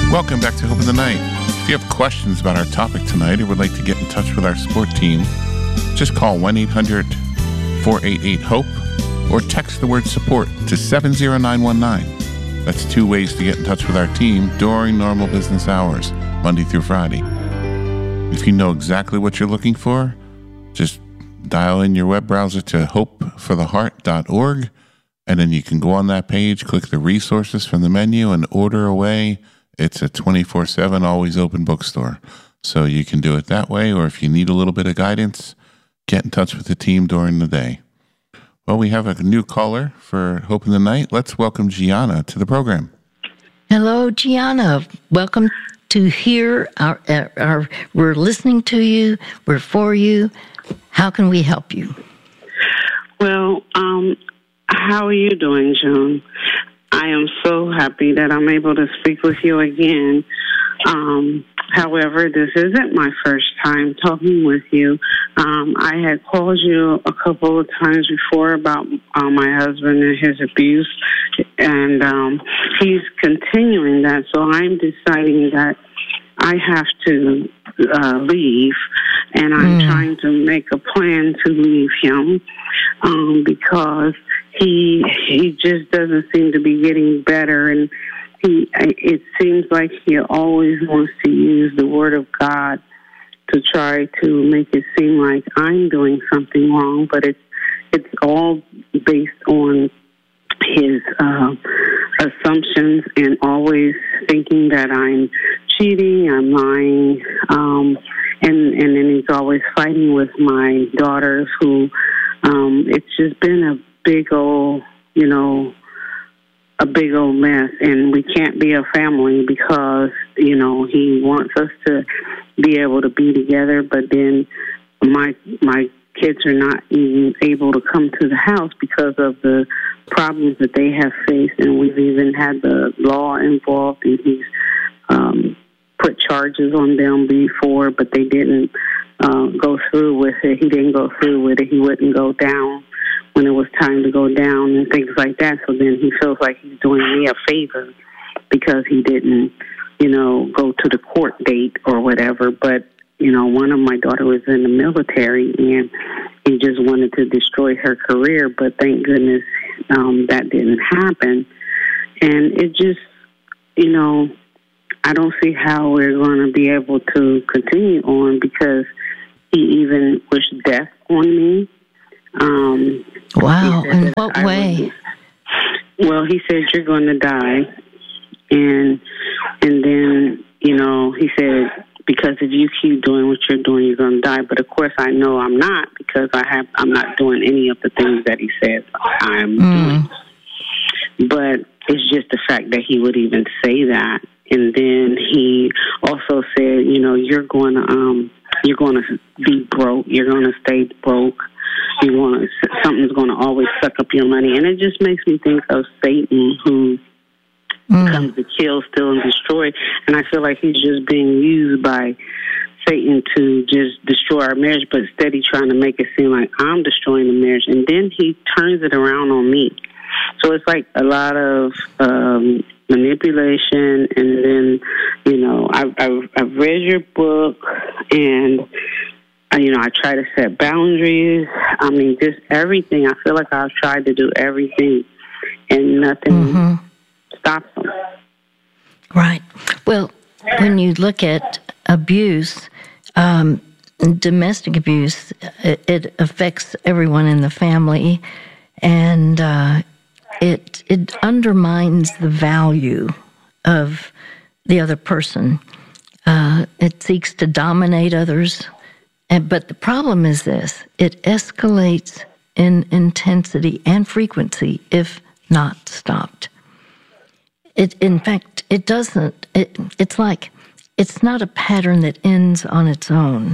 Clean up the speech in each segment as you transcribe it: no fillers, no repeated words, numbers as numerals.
Welcome back to Hope in the Night. If you have questions about our topic tonight or would like to get in touch with our sport team, just call 1-800-488-HOPE or text the word support to 70919. That's 2 ways to get in touch with our team during normal business hours, Monday through Friday. If you know exactly what you're looking for, just dial in your web browser to hopefortheheart.org, and then you can go on that page, click the resources from the menu, and order away. It's a 24/7, always open bookstore. So you can do it that way, or if you need a little bit of guidance, get in touch with the team during the day. Well, we have a new caller for Hope in the Night. Let's welcome Gianna to the program. Hello, Gianna. Welcome to here. We're listening to you. We're for you. How can we help you? Well, how are you doing, Joan? I am so happy that I'm able to speak with you again. However, this isn't my first time talking with you. I had called you a couple of times before about my husband and his abuse, and he's continuing that, so I'm deciding that I have to leave, and I'm trying to make a plan to leave him because he just doesn't seem to be getting better, and it seems like he always wants to use the Word of God to try to make it seem like I'm doing something wrong, but it's all based on his assumptions and always thinking that I'm cheating, I'm lying, and then he's always fighting with my daughters who, it's just been a big old mess, and we can't be a family because, he wants us to be able to be together, but then my kids are not even able to come to the house because of the problems that they have faced, and we've even had the law involved, and he's put charges on them before, but they didn't go through with it. He didn't go through with it. He wouldn't go down when it was time to go down and things like that. So then he feels like he's doing me a favor because he didn't, go to the court date or whatever. But, one of my daughter was in the military, and he just wanted to destroy her career. But thank goodness that didn't happen. And it just, I don't see how we're going to be able to continue on because he even wished death on me. Wow. In what way? He said, you're going to die. And then, he said, because if you keep doing what you're doing, you're going to die. But, of course, I know I'm not because I'm not doing any of the things that he says I'm doing. But it's just the fact that he would even say that. And then he also said, you're going to be broke. You're going to stay broke. Something's going to always suck up your money. And it just makes me think of Satan, who comes to kill, steal, and destroy. And I feel like he's just being used by Satan to just destroy our marriage, but instead he's trying to make it seem like I'm destroying the marriage. And then he turns it around on me. So it's like a lot of manipulation. And then, I've read your book, and I try to set boundaries. I mean, just everything. I feel like I've tried to do everything, and nothing stops them. Right. Well, when you look at abuse, domestic abuse, it affects everyone in the family, and it undermines the value of the other person. It seeks to dominate others. But the problem is this: it escalates in intensity and frequency if not stopped. In fact, it doesn't. It's like it's not a pattern that ends on its own.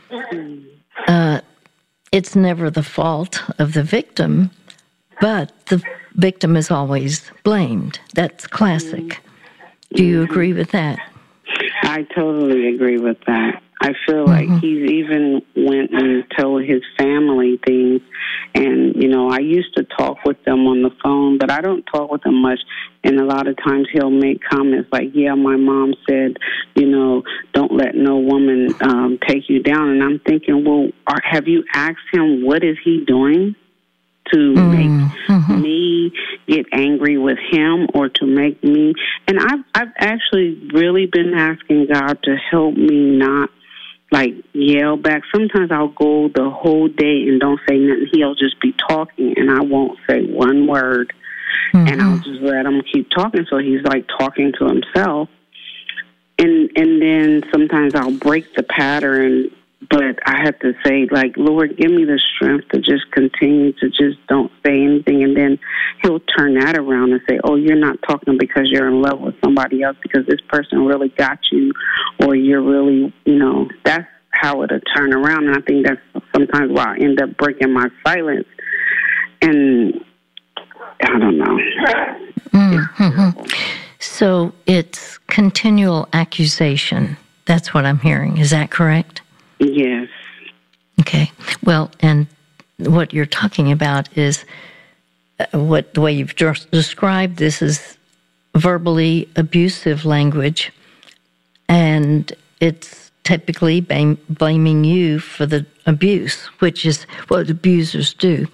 It's never the fault of the victim, but the victim is always blamed. That's classic. Do you agree with that? I totally agree with that. I feel like he's even went and told his family things. And, I used to talk with them on the phone, but I don't talk with him much. And a lot of times he'll make comments like, yeah, my mom said, don't let no woman take you down. And I'm thinking, well, have you asked him what is he doing to make me get angry with him or to make me? And I've actually really been asking God to help me not yell back. Sometimes I'll go the whole day and don't say nothing. He'll just be talking and I won't say one word. And I'll just let him keep talking. So he's talking to himself. And then sometimes I'll break the pattern, but I have to say, Lord, give me the strength to just continue to just don't say anything. And then he'll turn that around and say, oh, you're not talking because you're in love with somebody else, because this person really got you, or you're really, that's how it'll turn around. And I think that's sometimes why I end up breaking my silence. And I don't know. So it's continual accusation. That's what I'm hearing. Is that correct? Yes. Okay. Well, and what you're talking about is the way you've just described this is verbally abusive language, and it's typically blaming you for the abuse, which is what abusers do.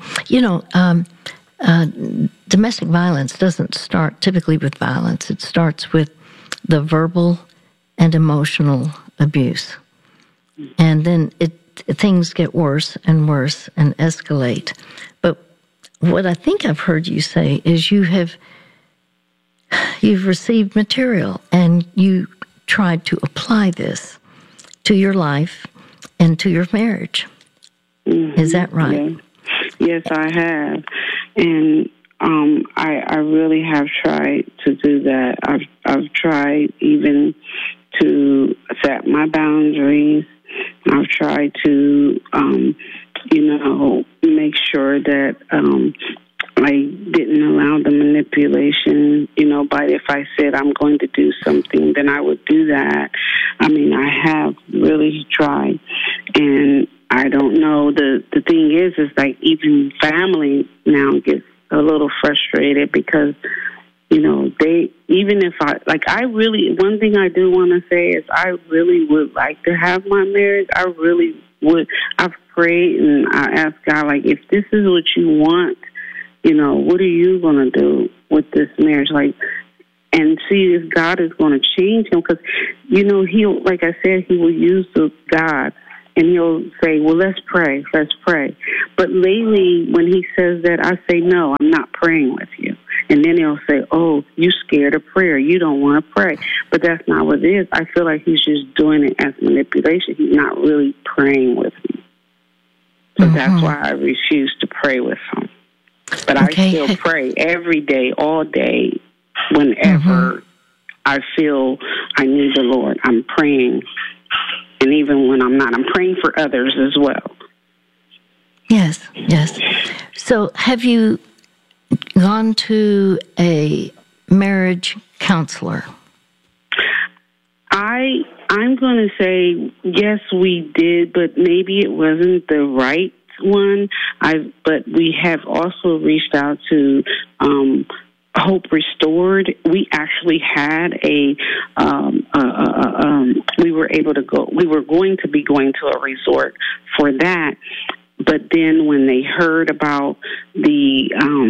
Domestic violence doesn't start typically with violence. It starts with the verbal and emotional abuse. And then things get worse and worse and escalate. But what I think I've heard you say is you've received material and you tried to apply this to your life and to your marriage. Is that right? Yes, I have. And I really have tried to do that. I've tried even to set my boundaries. I've tried to, make sure that I didn't allow the manipulation, but if I said I'm going to do something, then I would do that. I mean, I have really tried, and I don't know. The thing is even family now gets a little frustrated because, they, even if one thing I do want to say is I really would like to have my marriage. I really would. I've prayed and I asked God, if this is what you want, what are you going to do with this marriage? And see if God is going to change him, because, he'll, like I said, he will use the God. And he'll say, well, let's pray. But lately, when he says that, I say, no, I'm not praying with you. And then he'll say, oh, you scared of prayer. You don't want to pray. But that's not what it is. I feel like he's just doing it as manipulation. He's not really praying with me. So that's why I refuse to pray with him. But I still pray every day, all day, whenever I feel I need the Lord. I'm praying. And even when I'm not, I'm praying for others as well. Yes. So have you gone to a marriage counselor? I'm going to say, yes, we did, but maybe it wasn't the right one. But we have also reached out to Hope Restored. We actually had we were able to go. We were going to be going to a resort for that, but then when they heard about the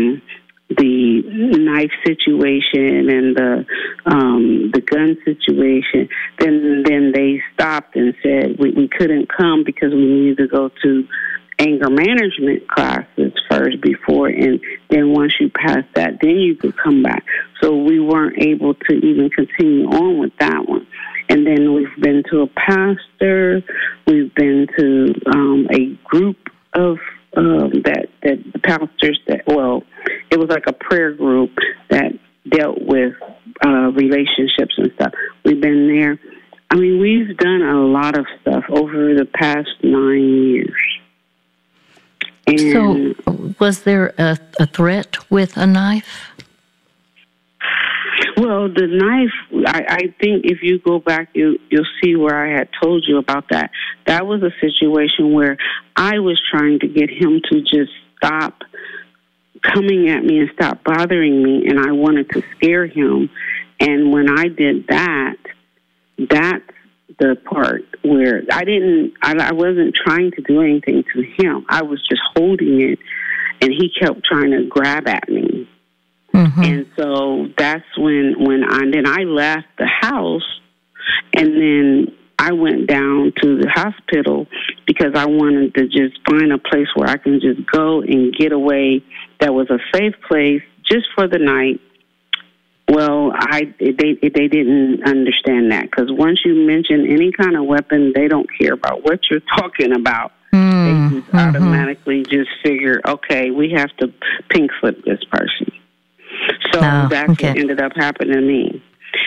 knife situation and the gun situation, then they stopped and said we couldn't come because we needed to go to anger management classes first before, and then once you pass that, then you could come back. So we weren't able to even continue on with that one. And then we've been to a pastor. We've been to a group of that the pastors it was like a prayer group that dealt with relationships and stuff. We've been there. I mean, we've done a lot of stuff over the past 9 years. And so, was there a threat with a knife? Well, the knife I think if you go back, you'll see where I had told you about that. That was a situation where I was trying to get him to just stop coming at me and stop bothering me, and I wanted to scare him. And when I did that, that's the part where I wasn't trying to do anything to him. I was just holding it, and he kept trying to grab at me. Mm-hmm. And so that's when I left the house, and then I went down to the hospital because I wanted to just find a place where I can just go and get away that was a safe place just for the night. Well, they didn't understand that, because once you mention any kind of weapon, they don't care about what you're talking about. They just automatically just figure, okay, we have to pink slip this person. So that's what ended up happening to me.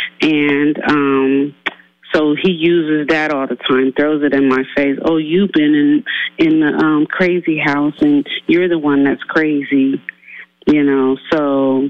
And so he uses that all the time, throws it in my face. Oh, you've been in the crazy house, and you're the one that's crazy, you know. So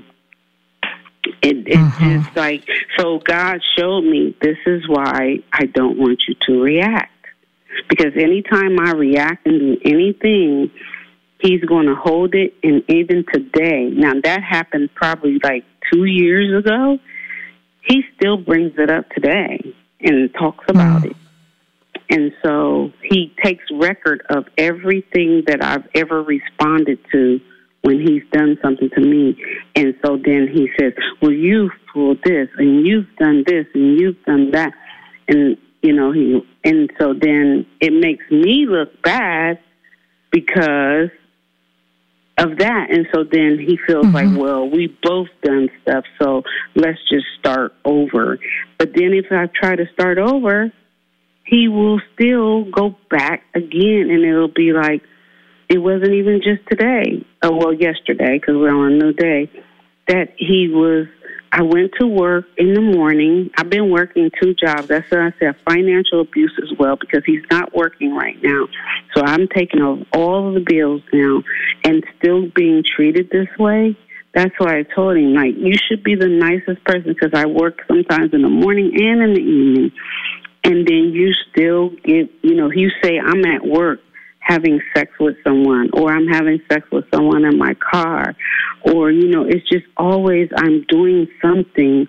it's just like, so God showed me, this is why I don't want you to react. Because anytime I react and do anything, he's going to hold it. And even today, now that happened probably like 2 years ago, he still brings it up today and talks about it. And so he takes record of everything that I've ever responded to when he's done something to me. And so then he says, well, you've pulled this, and you've done this, and you've done that. And, you know, and so then it makes me look bad because of that. And so then he feels like, well, we both done stuff, so let's just start over. But then if I try to start over, he will still go back again, and it'll be like, it wasn't even just today, yesterday, because we're on a new day, that I went to work in the morning. I've been working 2 jobs. That's why I said financial abuse as well, because he's not working right now. So I'm taking over all of the bills now and still being treated this way. That's why I told him, like, you should be the nicest person, because I work sometimes in the morning and in the evening. And then you still get, you say I'm at work having sex with someone, or I'm having sex with someone in my car, or, it's just always I'm doing something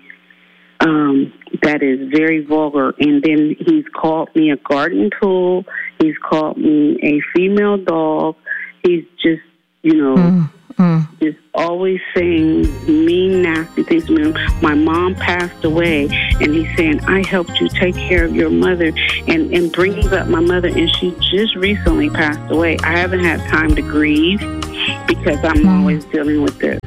that is very vulgar. And then he's called me a garden tool. He's called me a female dog. He's just, just always saying mean, nasty things to me. My mom passed away, and he's saying, I helped you take care of your mother, and brings up my mother, and she just recently passed away. I haven't had time to grieve because I'm always dealing with this.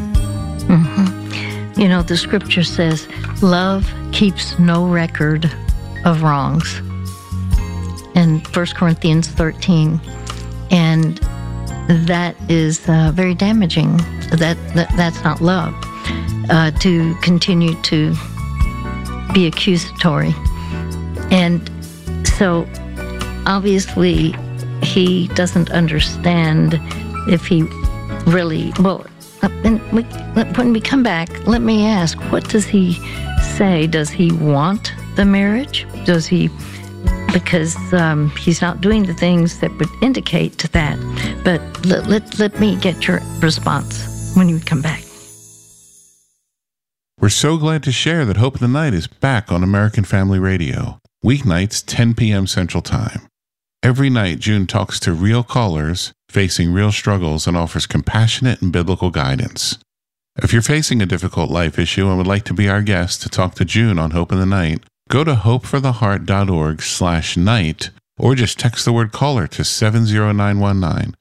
The scripture says, love keeps no record of wrongs in 1 Corinthians 13. And that is very damaging. That's not love. To continue to be accusatory. And so obviously he doesn't understand if he really, when we come back, let me ask, what does he say? Does he want the marriage? Does he, because he's not doing the things that would indicate to that. But let me get your response when you come back. We're so glad to share that Hope in the Night is back on American Family Radio, weeknights 10 p.m. Central Time. Every night, June talks to real callers facing real struggles and offers compassionate and biblical guidance. If you're facing a difficult life issue and would like to be our guest to talk to June on Hope in the Night, go to hopefortheheart.org/night, or just text the word caller to 70919.